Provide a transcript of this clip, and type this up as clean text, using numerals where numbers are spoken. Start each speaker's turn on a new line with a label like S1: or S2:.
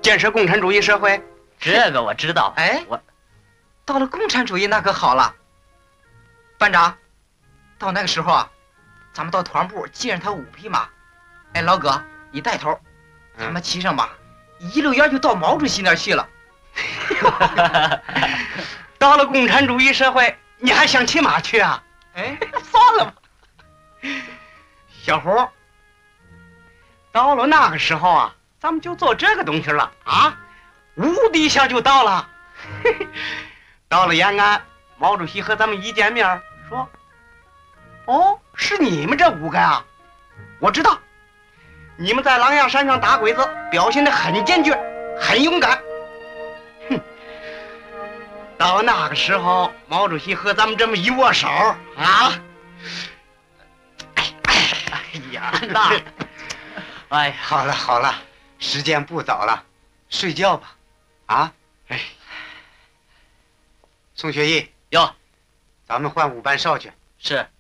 S1: 建设共产主义社会。
S2: 这个我知道。
S3: 哎，
S2: 我
S3: 到了共产主义那可好了，班长，到那个时候啊，咱们到团部借上他5匹马。哎，老葛，你带头，咱们骑上马，一溜烟就到毛主席那儿去了。
S1: 到了共产主义社会，你还想骑马去啊？
S3: 哎，算了吧。
S1: 小胡，到了那个时候啊，咱们就做这个东西了啊，无敌下就到了。到了延安，毛主席和咱们一见面说：“哦，是你们这5个啊？我知道，你们在狼牙山上打鬼子，表现得很坚决，很勇敢。”哼，到那个时候，毛主席和咱们这么一握手啊，哎呀，那，
S2: 哎呀，
S4: 好了好了，时间不早了，睡觉吧。啊，
S1: 哎，
S4: 宋学义，
S2: 哟，
S4: 咱们换5班哨去。
S2: 是。